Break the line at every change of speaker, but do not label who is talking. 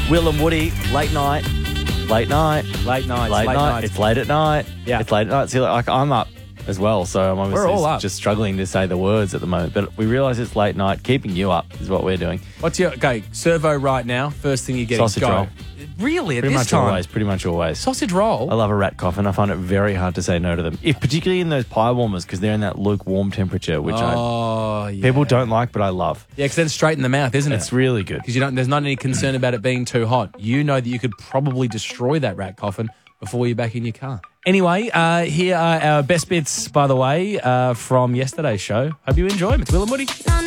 Will and Woody, late night.
Late night.
It's late at night.
Yeah.
It's late at night. See, like, I'm up as well, so I'm obviously
We're all up.
just struggling to say the words at the moment. But we realise it's late night. Keeping you up is what we're doing.
What's your servo right now? First thing you get
Sausage roll.
Really? At
Pretty
this
much
time?
always. Pretty much always.
Sausage roll?
I love a rat coffin. I find it very hard to say no to them, particularly in those pie warmers because they're in that lukewarm temperature, which people don't like, but I love.
Yeah, because then straight in the mouth, isn't it?
It's really good.
Because there's not any concern about it being too hot. You know that you could probably destroy that rat coffin before you're back in your car. Anyway, here are our best bits, by the way, from yesterday's show. Hope you enjoy them. It's Will and Woody.